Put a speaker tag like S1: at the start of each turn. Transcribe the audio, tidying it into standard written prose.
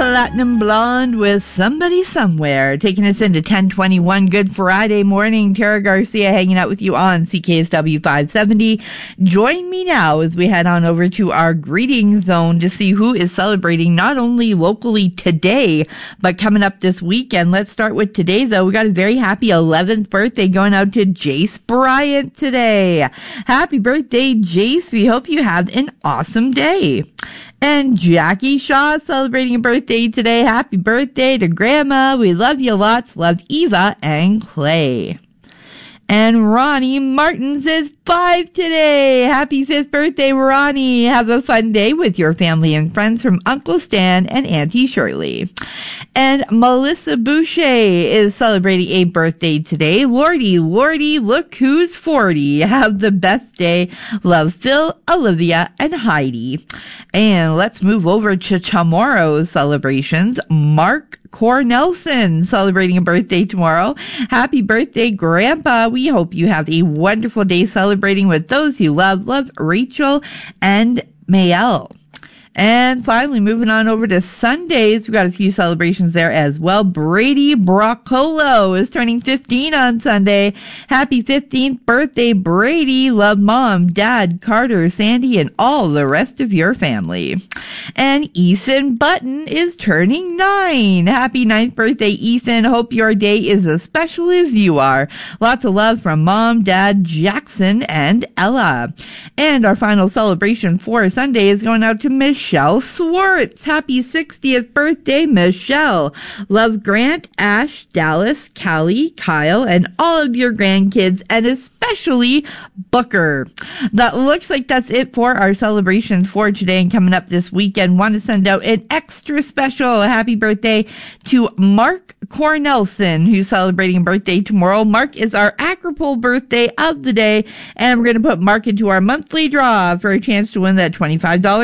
S1: Platinum Blonde with Somebody Somewhere, taking us into 10:21. Good Friday morning. Tara Garcia hanging out with you on CKSW 570. Join me now as we head on over to our greeting zone to see who is celebrating not only locally today, but coming up this weekend. Let's start with today, though. We got a very happy 11th birthday going out to Jace Bryant today. Happy birthday, Jace. We hope you have an awesome day. And Jackie Shaw celebrating a birthday today. Happy birthday to Grandma. We love you lots. Love Eva and Clay. And Ronnie Martin says 5 today. Happy 5th birthday, Ronnie. Have a fun day with your family and friends from Uncle Stan and Auntie Shirley. And Melissa Boucher is celebrating a birthday today. Lordy, look who's 40. Have the best day. Love Phil, Olivia, and Heidi. And let's move over to tomorrow's celebrations. Mark Cornelson celebrating a birthday tomorrow. Happy birthday, Grandpa. We hope you have a wonderful day celebrating with those you love. Love, Rachel and Mayel. And finally, moving on over to Sundays, we've got a few celebrations there as well. Brady Broccolo is turning 15 on Sunday. Happy 15th birthday, Brady. Love Mom, Dad, Carter, Sandy, and all the rest of your family. And Ethan Button is turning 9. Happy 9th birthday, Ethan. Hope your day is as special as you are. Lots of love from Mom, Dad, Jackson, and Ella. And our final celebration for Sunday is going out to Michelle Swartz. Happy 60th birthday, Michelle. Love Grant, Ash, Dallas, Callie, Kyle, and all of your grandkids, and especially Booker. That looks like that's it for our celebrations for today and coming up this weekend. Want to send out an extra special happy birthday to Mark Cornelson, who's celebrating a birthday tomorrow. Mark is our Acropole birthday of the day, and we're going to put Mark into our monthly draw for a chance to win that $25